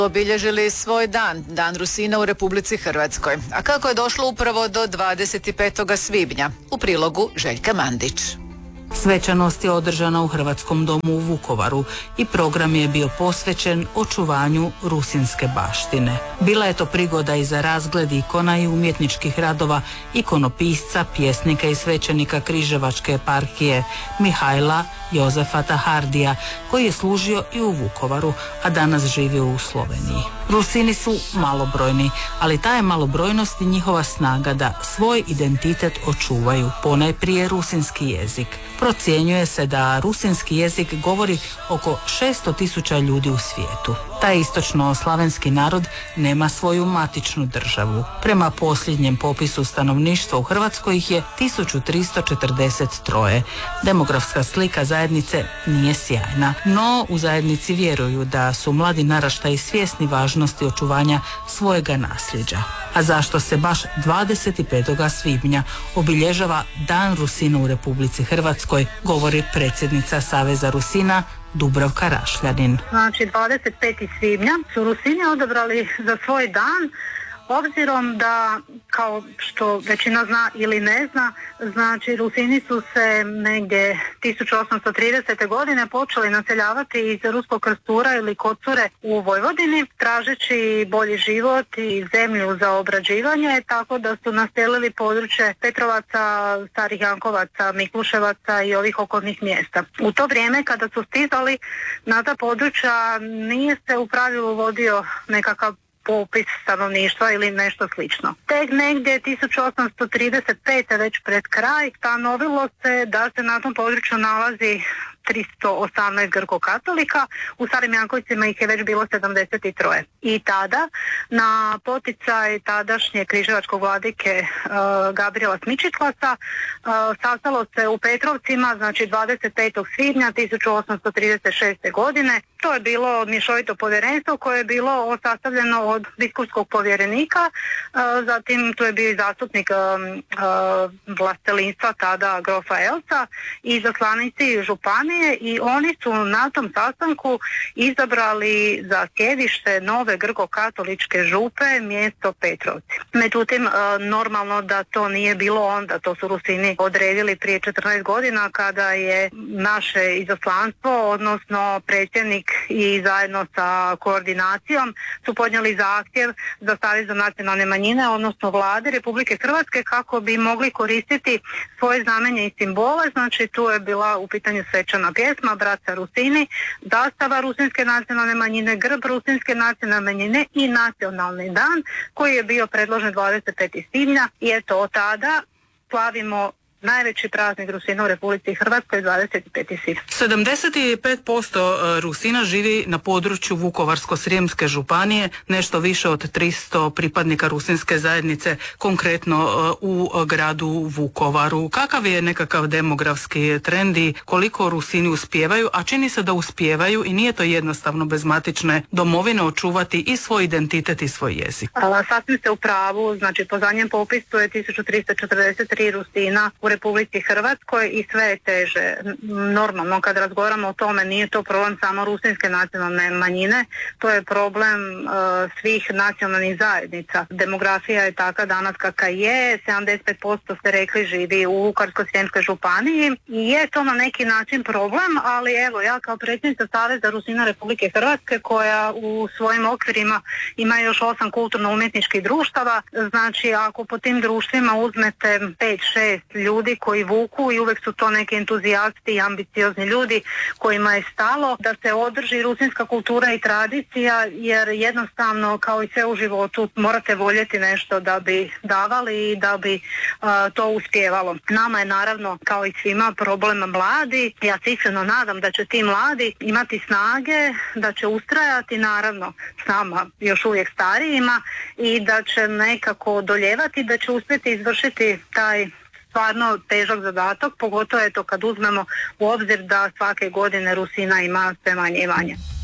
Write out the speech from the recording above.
obilježili svoj dan Rusina u Republici Hrvatskoj. A kako je došlo upravo do 25. svibnja? U prilogu Željka Mandić. Svečanost je održana u Hrvatskom domu u Vukovaru i program je bio posvećen očuvanju rusinske baštine. Bila je to prigoda i za razgled ikona i umjetničkih radova ikonopisca, pjesnika i svećenika Križevačke eparhije Mihajla Jozefa Tahardija, koji je služio i u Vukovaru, a danas živi u Sloveniji. Rusini su malobrojni, ali ta je malobrojnost i njihova snaga da svoj identitet očuvaju, ponajprije rusinski jezik. Procjenjuje se da rusinski jezik govori oko 600.000 ljudi u svijetu. Taj istočno-slavenski narod nema svoju matičnu državu. Prema posljednjem popisu stanovništva u Hrvatskoj ih je 1343. Demografska slika zajednice nije sjajna, no u zajednici vjeruju da su mladi naraštaji svjesni važnosti očuvanja svojega nasljeđa. A zašto se baš 25. svibnja obilježava Dan Rusina u Republici Hrvatskoj, govori predsjednica Saveza Rusina Dubravka Rašljanin. Znači 25. svibnja su Rusini odabrali za svoj dan, obzirom da, kao što većina zna ili ne zna, znači Rusini su se negdje 1830. godine počeli naseljavati iz Ruskog Krstura ili Kocure u Vojvodini, tražeći bolji život i zemlju za obrađivanje, tako da su naselili područje Petrovaca, Starih Jankovaca, Mikluševaca i ovih okolnih mjesta. U to vrijeme kada su stizali na ta područja nije se u pravilu vodio nekakav popis stanovništva ili nešto slično. Tek negdje 1835. već pred kraj stanovilo se da se na tom području nalazi 318 grko-katolika, u Starim Jankovicima ih je već bilo 73. I tada, na poticaj tadašnje križevačkog vladike Gabriela Smičiklaca, sastalo se u Petrovcima, znači 25. svibnja 1836. godine. To je bilo mješovito povjerenstvo koje je bilo sastavljeno od biskupskog povjerenika, zatim tu je bio i zastupnik vlastelinstva tada grofa Elsa i zaslanici županije, i oni su na tom sastanku izabrali za sjedište nove grko-katoličke župe mjesto Petrovci. Međutim, normalno da to nije bilo onda, to su Rusini odredili prije 14 godina kada je naše izaslanstvo, odnosno predsjednik i zajedno sa koordinacijom su podnijeli zahtjev za Savez za nacionalne manjine, odnosno Vlade Republike Hrvatske, kako bi mogli koristiti svoje znamenje i simbole. Znači tu je bila u pitanju svečana pjesma Braća Rusini, zastava rusinske nacionalne manjine, grb rusinske nacionalne manjine i nacionalni dan koji je bio predložen 25. svibnja, i eto od tada slavimo najveći praznik Rusina u Republici Hrvatskoj 25. svibnja. 75% Rusina živi na području Vukovarsko-srijemske županije, nešto više od 300 pripadnika rusinske zajednice, konkretno u gradu Vukovaru. Kakav je nekakav demografski trend i koliko Rusini uspijevaju, a čini se da uspijevaju i nije to jednostavno bez matične domovine očuvati i svoj identitet i svoj jezik? Sasvim ste u pravu, znači po zadnjem popisu je 1343 Rusina u Republici Hrvatskoj i sve je teže. Normalno kad razgovaramo o tome nije to problem samo rusinske nacionalne manjine, to je problem svih nacionalnih zajednica. Demografija je taka danas kakva je, 75% ste rekli živi u Vukovarsko-srijemskoj županiji i je to na neki način problem, ali evo ja kao predsjednica Saveza Rusina Republike Hrvatske koja u svojim okvirima ima još 8 kulturno-umjetničkih društava, znači ako po tim društvima uzmete 5-6 ljudi koji vuku i uvijek su to neki entuzijasti i ambiciozni ljudi kojima je stalo da se održi rusinska kultura i tradicija, jer jednostavno kao i sve u životu morate voljeti nešto da bi davali i da bi to uspjevalo. Nama je naravno kao i svima problem mladi. Ja se iskreno nadam da će ti mladi imati snage, da će ustrajati naravno s nama još uvijek starijima i da će nekako doljevati, da će uspjeti izvršiti taj stvarno težak zadatak, pogotovo je to kad uzmemo u obzir da svake godine Rusina ima sve manje i manje.